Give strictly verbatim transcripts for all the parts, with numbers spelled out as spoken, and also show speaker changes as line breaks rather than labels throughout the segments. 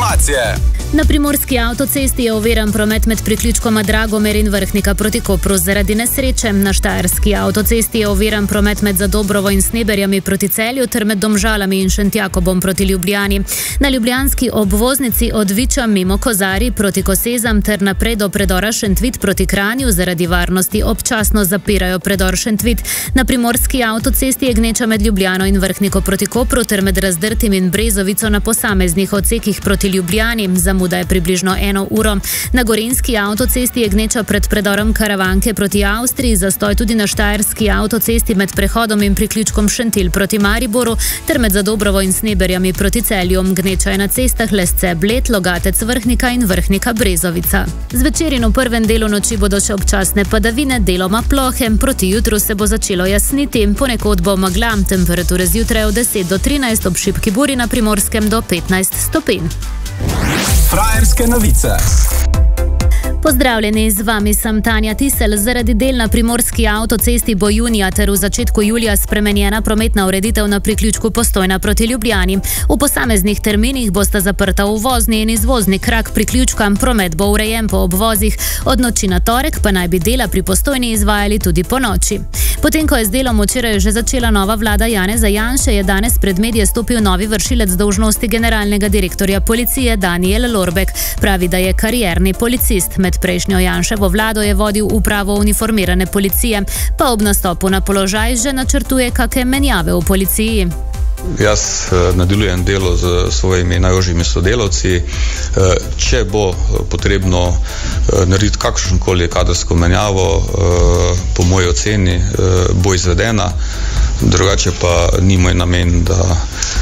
informacije.
Na primorski avtocesti je oviran promet med priključkoma Dragomer in Vrhnika proti Kopru zaradi nesreče. Na štajerski avtocesti je oviran promet med Zadobrovo in Sneberjami proti Celju ter med Domžalami in Šentjakobom proti Ljubljani. Na ljubljanski obvoznici od Viča mimo Kozarij proti Kosezam ter naprej do predora Šentvit proti Kranju zaradi varnosti občasno zapirajo predor Šentvit. Na primorski avtocesti je gneča med Ljubljano in Vrhniko proti Kopru ter med Razdrtim in Brezovico na posameznih odsekih proti Ljubljani. Zamuda je približno eno uro. Na gorenjski avtocesti je gneča pred predorom Karavanke proti Avstriji, zastoj tudi na štajerski avtocesti med prehodom in priključkom Šentilj proti Mariboru ter med Zadobrovo in Sneberjami proti Celju. Gneča je na cestah Lesce, Bled, Logatec, Vrhnika in Vrhnika Brezovica. Zvečer in v prvem delu noči bodo še občasne padavine, deloma plohe. Proti jutru se bo začelo jasniti, ponekod bo megla, temperature zjutraj od deset do trinajst, ob šibki buri na Primorskem do petnajst stopinj.
Frajerske novice.
Pozdravljeni, z vami sem Tanja Tisel. Zaradi del na primorski avtocesti bo junija ter v začetku julija spremenjena prometna ureditev na priključku Postojna proti Ljubljani. V posameznih terminih bosta zaprta uvozni in izvozni krak priključka, promet bo urejen po obvozih. Od noči na torek pa naj bi dela pri Postojni izvajali tudi po noči. Potem, ko je z delom včeraj že začela nova vlada Janeza Janše, je danes pred medije stopil novi vršilec dolžnosti generalnega direktorja policije Danijel Lorbek. Pravi, da je karierni policist. Med prejšnjo Janševo vlado je vodil upravo uniformirane policije, pa ob nastopu na položaj že načrtuje kakšne menjave v policiji.
Jaz nadaljujem delo z svojimi najožjimi sodelavci. Če bo potrebno narediti kakšnokoli kadrovsko menjavo, po moji oceni bo izvedena, drugače pa ni moj namen, da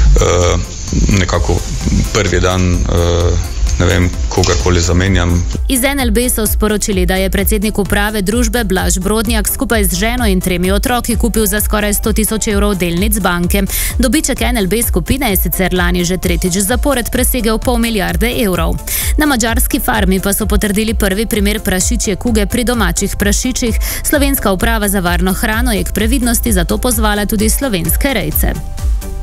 nekako prvi dan ne vem, kogarkoli zamenjam.
Iz N L B so sporočili, da je predsednik uprave družbe Blaž Brodnjak skupaj z ženo in tremi otroki kupil za skoraj sto tisoč evrov delnic banke. Dobiček N L B skupine je sicer lani že tretjič zapored presegel pol milijarde evrov. Na madžarski farmi pa so potrdili prvi primer prašičje kuge pri domačih prašičih. Slovenska uprava za varno hrano je k previdnosti zato pozvala tudi slovenske rejce.